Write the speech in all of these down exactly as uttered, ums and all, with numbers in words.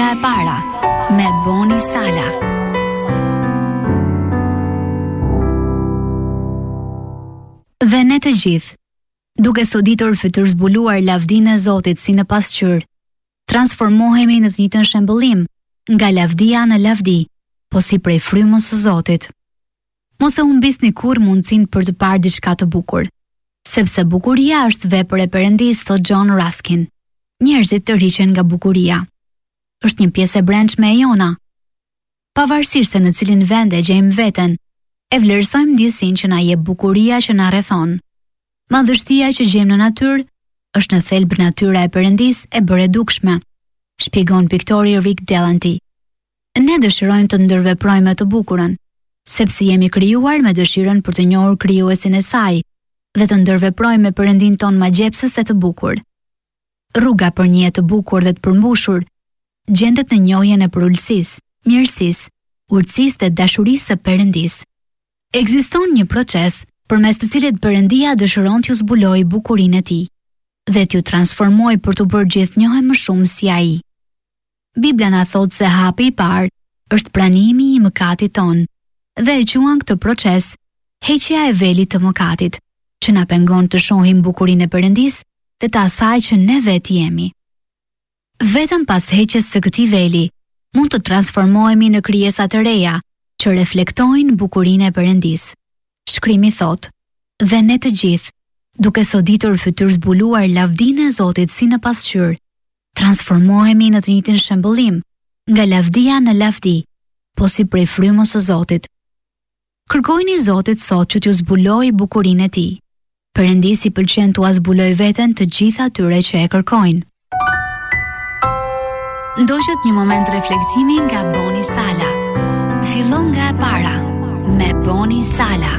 Fillon e para me Boni Sala. Dhe ne të gjithë, duke soditur fytyrë zbuluar lavdinë e Zotit si në pasqyrë, transformohemi në të njëjtën shembullim nga lavdia në lavdi, po si prej frymës së Zotit. Mos e humbisni kurrë mundësinë për të parë diçka të bukur, sepse bukuria është vepër e Perëndisë, thot John Ruskin. Njerëzit tërhiqen nga bukuria. Është një pjesë e brendshme e jona. Pavarësisht se në cilin vend e gjejmë veten, e vlerësojmë ndjesinë që na jep bukuria që na rrethon. Madhështia që gjejmë në natyrë është në thelb natyra e Perëndisë e bërë e dukshme, shpjegon piktori Rick Delanty. Ne dëshirojmë të ndërveprojmë të bukurën, sepse jemi krijuar me dëshirën për të njohur krijuesin e saj dhe të ndërveprojmë me Perëndin ton magjepsës e të bukur. Rruga për një jetë të bukur dhe të përmbushur gjendet në njohjen e përulësisë, mirësisë, urtësisë dhe dashurisë së Perëndisë. Ekziston një proces përmes të cilit Perëndia dëshiron t'ju zbulojë bukurinë e tij dhe t'ju transformojë për t'u bërë gjithnjëhe më shumë si ai. Bibla na thotë se hapi i parë është pranimi i mëkatit ton dhe e quan këtë proces heqja e velit të mëkatit, që na pengon të shohim bukurinë e Perëndisë dhe të asaj që ne vetë jemi. Vetëm pas heqjes së këtij veli, mund të transformohemi në krijesa të reja që reflektojnë bukurinë e Perëndisë. Shkrimi thotë: dhe ne të gjithë, duke soditur fytyrë zbuluar lavdinë e Zotit si në pasqyrë, transformohemi në të njëjtin shembullim, nga lavdia në lavdi, po si prej frymës së Zotit. Kërkojini Zotit sot që t'ju zbulojë bukurinë e tij. Perëndisi pëlqen t'u zbulojë veten të gjithë atyre që e kërkojnë. Ndoqët një moment reflektimi nga Boni Sala. Fillon nga e para me Boni Sala.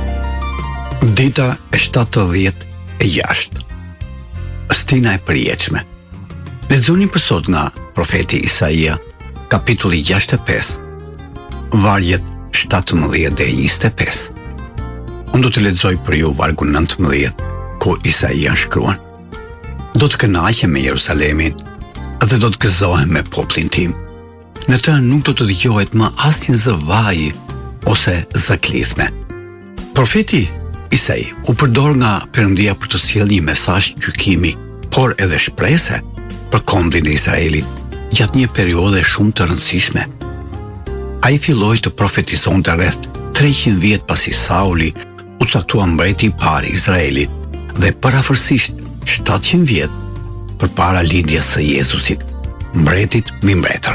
Dita e shtatëdhjetë e gjashtë. Stina e përjetshme. Lexoni për sot nga profeti Isaia, kapitulli gjashtëdhjetë e pesë, vargjet shtatëmbëdhjetë dhe njëzet e pesë. Unë do të lexoj për ju vargun nëntëmbëdhjetë, ku Isaia shkruan: do të kënaqem me Jerusalemin dhe do të gëzohem me popullin tim. Në të nuk do të dëgjohet më asnjë zë vaji ose zë klithme. Profeti Isai u përdor nga Perëndia për të sjellë një mesazh gjykimi, por edhe shprese për kombin e Izraelit gjatë një periudhe shumë të rëndësishme. Ai filloi të profetizonte rreth treqind vjet pasi Sauli u caktua mbreti i parë i Izraelit dhe parafërsisht shtatëqind vjet përpara lindjes së Jezusit, mbretit mbi mbretër.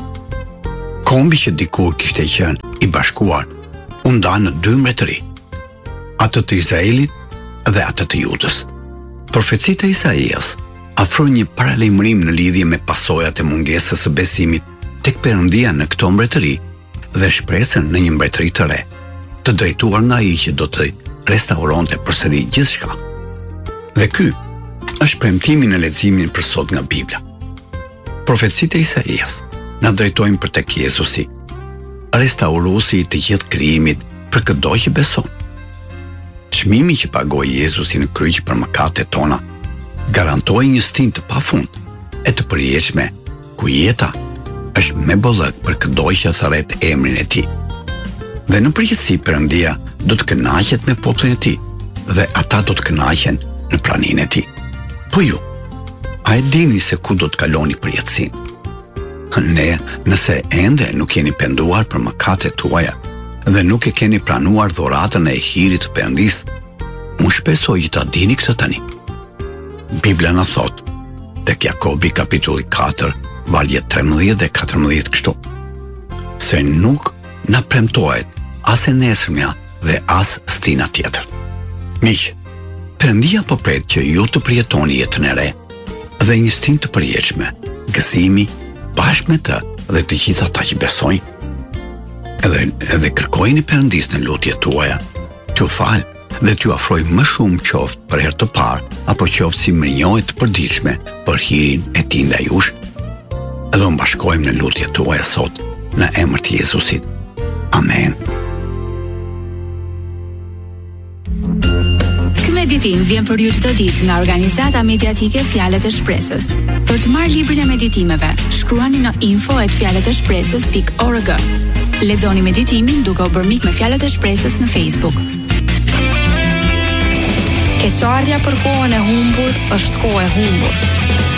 Kombi që dikur kishte qenë i bashkuar u nda në dy mbretëri, atë të Izraelit dhe atë të Judës. Profecia e Isaias afron një paralajmërim në lidhje me pasojat e mungesës së besimit tek Perëndia në këto mbretëri dhe shpresën në një mbretëri të re, të drejtuar nga ai që do të restauronte përsëri gjithçka. Dhe ky është premtimi në leximin për sot nga Bibla. Profecitë e Isaias na drejtojnë për tek Jezusi, restauruesi i të gjithë krijimit për çdo që beson. Çmimi që pagoi Jezusi në kryq për mëkatet tona garantoi një stinë të pafund e të përjetshme, ku jeta është me bollëk për çdo që thret emrin e tij. Dhe në përgjithësi Perëndia do të kënaqet me popullin e tij dhe ata do të kënaqen në praninë e tij. Po ju, a e dini se ku do të kaloni përjetësinë? Ne, nëse ende nuk jeni penduar për mëkatet tuaja dhe nuk e keni pranuar dhuratën e hirit të Perëndisë, unë shpresoj që ta dini këtë tani. Bibla na thot tek Jakobi kapitulli katër, vargjet tremëdhjetë dhe katërmbëdhjetë kështu: se nuk na premtohet as e nesërmja dhe as stina tjetër. Miq, Perëndia po pret që ju të përjetoni jetën e re dhe një stinë të përjetshme, gëzimi bashkë me të dhe të gjithë ata që besojnë. Edhe edhe kërkojini Perëndisë në lutjet tuaja, t'ju falë dhe t'ju afroj më shumë qoftë për herë të parë apo qoftë si mirënjohje të përditshme për hirin e tij ndaj jush. Edhe u bashkojmë në lutjet tuaja sot në emër të Jezusit. Amen. meditim vjen për ju çdo ditë nga organizata mediatike Fjalët e Shpresës. Për të marrë librin e meditimeve, shkruani në info at fjalët e shpresës pikë org. Lexoni meditimin duke u bërë mik me Fjalët e Shpresës në Facebook. Keqardhja për kohën e humbur është kohë e humbur.